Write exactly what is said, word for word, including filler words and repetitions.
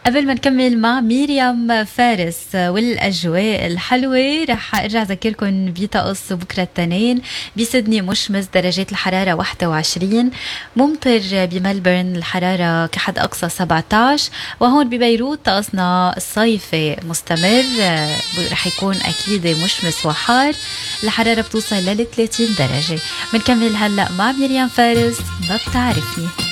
قبل ما نكمل مع ميريام فارس والأجواء الحلوة، رح أرجع أذكركم بطقس بكرة التنين. بسيدني مشمس درجات الحرارة واحد وعشرين، ممطر بملبورن الحرارة كحد أقصى سبعة عشر، وهون ببيروت طقسنا الصيفي مستمر، رح يكون أكيد مشمس وحار، الحرارة بتوصل ل ثلاثين درجة. بنكمل هلأ مع ميريام فارس ما بتعرفني.